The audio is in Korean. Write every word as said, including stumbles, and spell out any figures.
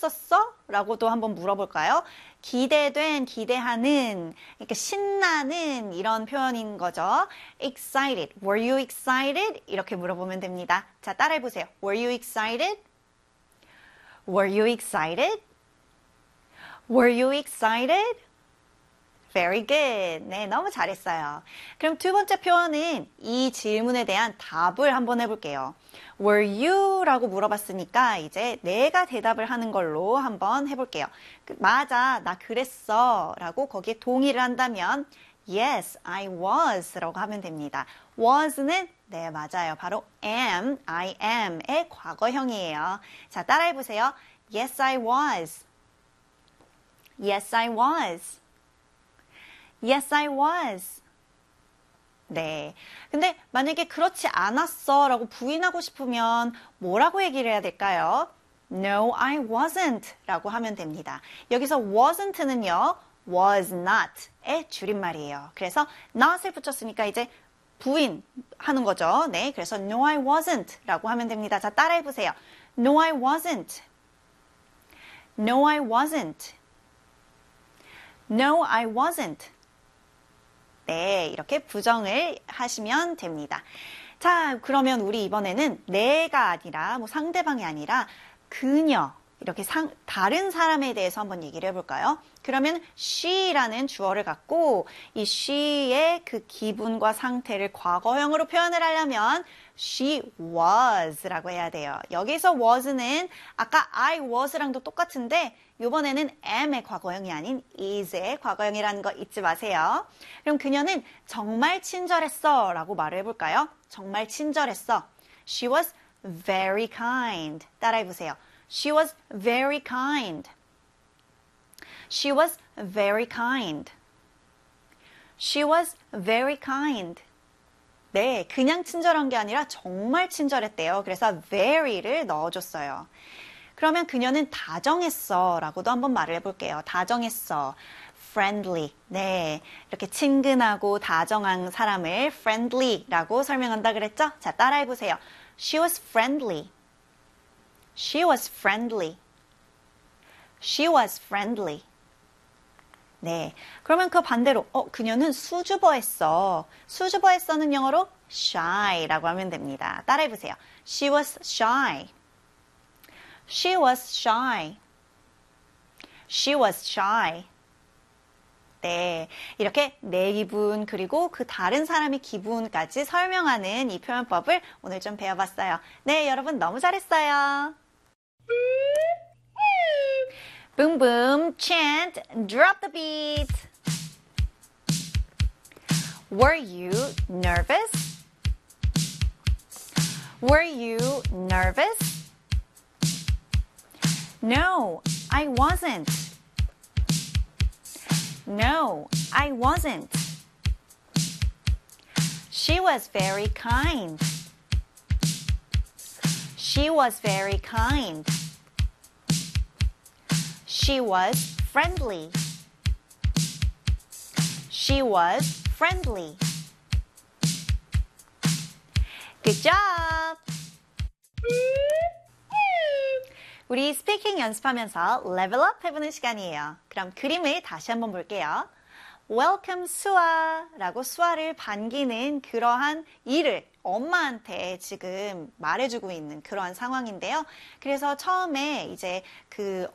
잘했었어? 라고도 한번 물어볼까요? 기대된, 기대하는, 그러니까 신나는 이런 표현인 거죠. excited. Were you excited? 이렇게 물어보면 됩니다. 자, 따라해보세요. Were you excited? Were you excited? Were you excited? Very good. 네, 너무 잘했어요. 그럼 두 번째 표현은 이 질문에 대한 답을 한번 해볼게요. Were you? 라고 물어봤으니까 이제 내가 대답을 하는 걸로 한번 해볼게요. 맞아, 나 그랬어. 라고 거기에 동의를 한다면 Yes, I was. 라고 하면 됩니다. was는 네, 맞아요. 바로 am, I am의 과거형이에요. 자, 따라해보세요. Yes, I was. Yes, I was. Yes, I was. 네. 근데 만약에 그렇지 않았어 라고 부인하고 싶으면 뭐라고 얘기를 해야 될까요? No, I wasn't 라고 하면 됩니다. 여기서 wasn't는요, was not의 줄임말이에요. 그래서 not을 붙였으니까 이제 부인하는 거죠. 네. 그래서 no, I wasn't 라고 하면 됩니다. 자, 따라해보세요. No, I wasn't. No, I wasn't. No, I wasn't. 네, 이렇게 부정을 하시면 됩니다. 자, 그러면 우리 이번에는 내가 아니라, 뭐 상대방이 아니라 그녀, 이렇게 상, 다른 사람에 대해서 한번 얘기를 해볼까요? 그러면 she라는 주어를 갖고 이 she의 그 기분과 상태를 과거형으로 표현을 하려면 she was라고 해야 돼요. 여기서 was는 아까 I was랑도 똑같은데 이번에는 am의 과거형이 아닌 is의 과거형이라는 거 잊지 마세요. 그럼 그녀는 정말 친절했어 라고 말을 해볼까요? 정말 친절했어. She was very kind. 따라해보세요. She was very kind. She was very kind. She was very kind. 네, 그냥 친절한 게 아니라 정말 친절했대요. 그래서 very를 넣어줬어요. 그러면 그녀는 다정했어 라고도 한번 말을 해볼게요. 다정했어. friendly. 네, 이렇게 친근하고 다정한 사람을 friendly라고 설명한다 그랬죠? 자, 따라해보세요. She was friendly. She was friendly. She was friendly. 네, 그러면 그 반대로 어, 그녀는 수줍어했어. 수줍어했어는 영어로 shy라고 하면 됩니다. 따라해보세요. She was shy. She was shy. She was shy. 네, 이렇게 내 기분 그리고 그 다른 사람의 기분까지 설명하는 이 표현법을 오늘 좀 배워봤어요. 네, 여러분 너무 잘했어요. Boom boom, chant, drop the beat. Were you nervous? Were you nervous? No, I wasn't. No, I wasn't. She was very kind. She was very kind. She was friendly. She was friendly. Good job! 우리 스피킹 연습하면서 레벨업 해보는 시간이에요. 그럼 그림을 다시 한번 볼게요. Welcome 수아 라고 수아를 반기는 그러한 일을 엄마한테 지금 말해주고 있는 그러한 상황인데요. 그래서 처음에 이제 그